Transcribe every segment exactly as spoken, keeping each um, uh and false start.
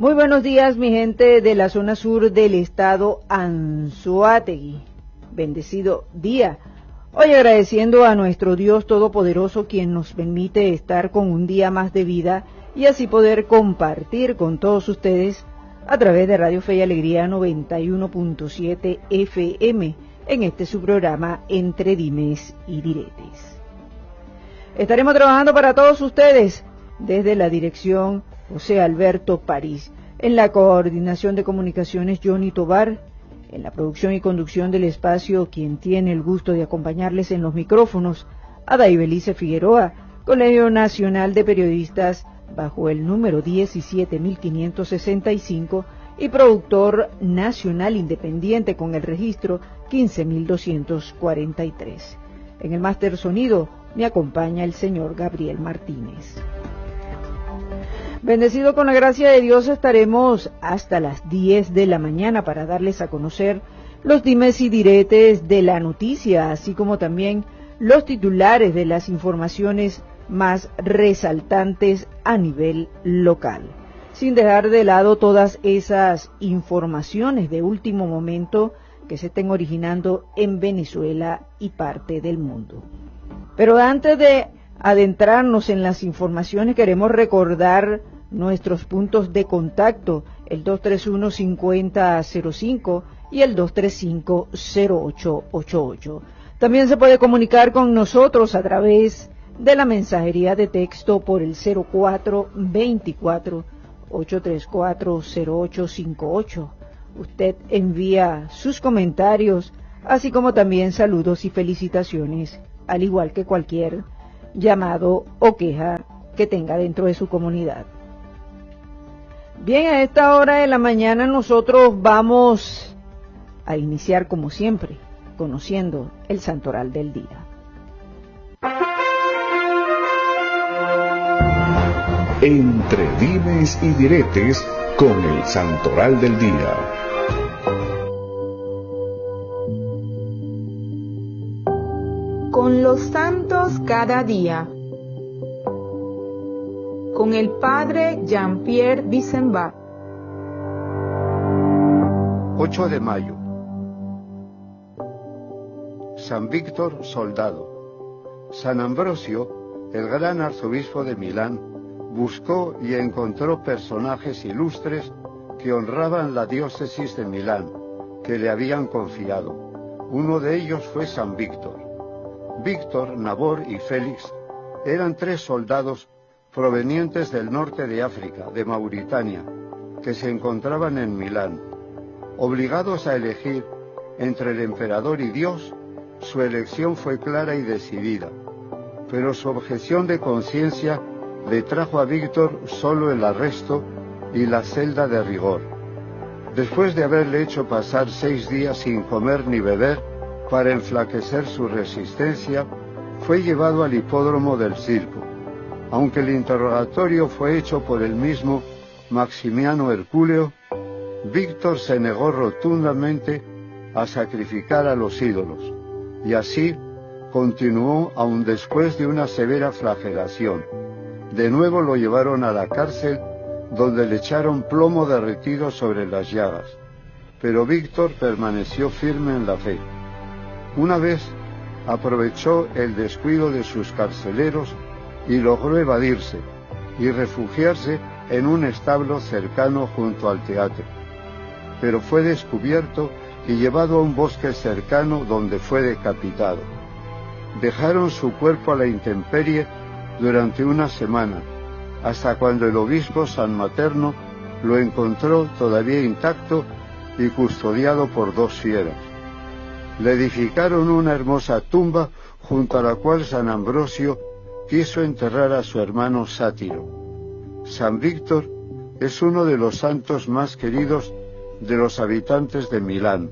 Muy buenos días, mi gente de la zona sur del estado Anzoátegui. Bendecido día. Hoy agradeciendo a nuestro Dios Todopoderoso, quien nos permite estar con un día más de vida y así poder compartir con todos ustedes a través de Radio Fe y Alegría noventa y uno punto siete F M en este su programa Entre Dimes y Diretes. Estaremos trabajando para todos ustedes desde la dirección José Alberto París, en la coordinación de comunicaciones Johnny Tobar, en la producción y conducción del espacio, quien tiene el gusto de acompañarles en los micrófonos, Ada Ibelice Figueroa, Colegio Nacional de Periodistas bajo el número diecisiete mil quinientos sesenta y cinco y productor nacional independiente con el registro quince mil doscientos cuarenta y tres. En el máster sonido me acompaña el señor Gabriel Martínez. Bendecido con la gracia de Dios, estaremos hasta las diez de la mañana para darles a conocer los dimes y diretes de la noticia, así como también los titulares de las informaciones más resaltantes a nivel local, sin dejar de lado todas esas informaciones de último momento que se estén originando en Venezuela y parte del mundo. Pero antes de adentrarnos en las informaciones, queremos recordar nuestros puntos de contacto, el dos tres uno, cinco cero cero cinco y el dos tres cinco, cero ocho ocho ocho. También se puede comunicar con nosotros a través de la mensajería de texto por el cero cuatro veinticuatro, ochocientos treinta y cuatro, cero ocho cincuenta y ocho. Usted envía sus comentarios, así como también saludos y felicitaciones, al igual que cualquier llamado o queja que tenga dentro de su comunidad. Bien, a esta hora de la mañana nosotros vamos a iniciar como siempre, conociendo el santoral del día. Entre dimes y diretes con el santoral del día. Con los santos cada día. Con el padre Jean-Pierre Bissenbach. ocho de mayo. San Víctor, soldado. San Ambrosio, el gran arzobispo de Milán, buscó y encontró personajes ilustres que honraban la diócesis de Milán, que le habían confiado. Uno de ellos fue San Víctor. Víctor, Nabor y Félix eran tres soldados provenientes del norte de África, de Mauritania, que se encontraban en Milán. Obligados a elegir entre el emperador y Dios, su elección fue clara y decidida, pero su objeción de conciencia le trajo a Víctor solo el arresto y la celda de rigor. Después de haberle hecho pasar seis días sin comer ni beber para enflaquecer su resistencia, fue llevado al hipódromo del circo. Aunque el interrogatorio fue hecho por el mismo Maximiano Herculeo, Víctor se negó rotundamente a sacrificar a los ídolos, y así continuó aun después de una severa flagelación. De nuevo lo llevaron a la cárcel, donde le echaron plomo derretido sobre las llagas, pero Víctor permaneció firme en la fe. Una vez aprovechó el descuido de sus carceleros y logró evadirse y refugiarse en un establo cercano junto al teatro. Pero fue descubierto y llevado a un bosque cercano, donde fue decapitado. Dejaron su cuerpo a la intemperie durante una semana, hasta cuando el obispo San Materno lo encontró todavía intacto y custodiado por dos fieras. Le edificaron una hermosa tumba junto a la cual San Ambrosio quiso enterrar a su hermano Sátiro. San Víctor es uno de los santos más queridos de los habitantes de Milán.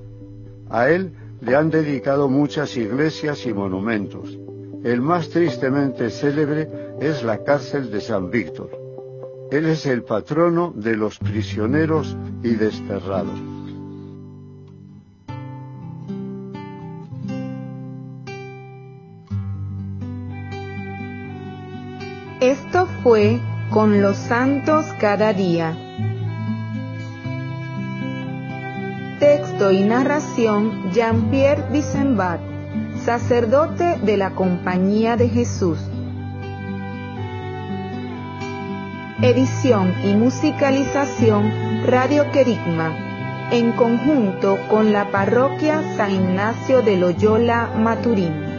A él le han dedicado muchas iglesias y monumentos. El más tristemente célebre es la cárcel de San Víctor. Él es el patrono de los prisioneros y desterrados. Esto fue Con los Santos cada día. Texto y narración Jean-Pierre Bissenbat, sacerdote de la Compañía de Jesús. Edición y musicalización Radio Querigma, en conjunto con la Parroquia San Ignacio de Loyola Maturín.